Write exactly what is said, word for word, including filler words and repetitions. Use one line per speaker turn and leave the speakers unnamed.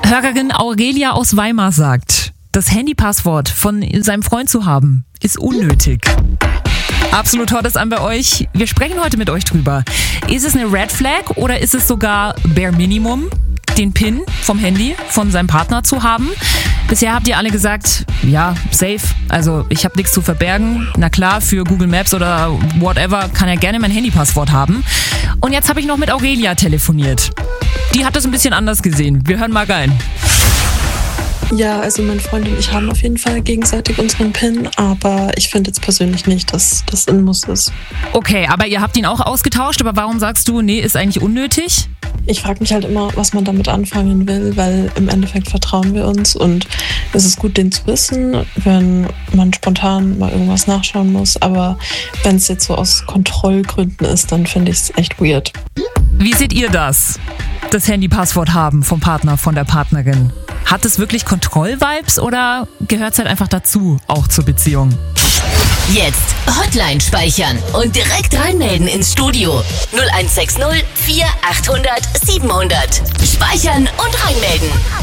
Hörerin Aurelia aus Weimar sagt, das Handypasswort von seinem Freund zu haben, ist unnötig. Absolut hot ist an bei euch. Wir sprechen heute mit euch drüber. Ist es eine Red Flag oder ist es sogar Bare Minimum, den PIN vom Handy von seinem Partner zu haben? Bisher habt ihr alle gesagt, ja, safe. Also ich habe nichts zu verbergen. Na klar, für Google Maps oder whatever kann er gerne mein Handypasswort haben. Und jetzt habe ich noch mit Aurelia telefoniert. Die hat das ein bisschen anders gesehen. Wir hören mal rein.
Ja, also mein Freund und ich haben auf jeden Fall gegenseitig unseren PIN, aber ich finde jetzt persönlich nicht, dass das ein Muss ist.
Okay, aber ihr habt ihn auch ausgetauscht, aber warum sagst du, nee, ist eigentlich unnötig?
Ich frage mich halt immer, was man damit anfangen will, weil im Endeffekt vertrauen wir uns und es ist gut, den zu wissen, wenn man spontan mal irgendwas nachschauen muss, aber wenn es jetzt so aus Kontrollgründen ist, dann finde ich es echt weird.
Wie seht ihr das? Das Handypasswort haben vom Partner, von der Partnerin. Hat es wirklich Kontroll-Vibes oder gehört es halt einfach dazu, auch zur Beziehung?
Jetzt Hotline speichern und direkt reinmelden ins Studio. null eins sechs null vier achthundert siebenhundert. Speichern und reinmelden.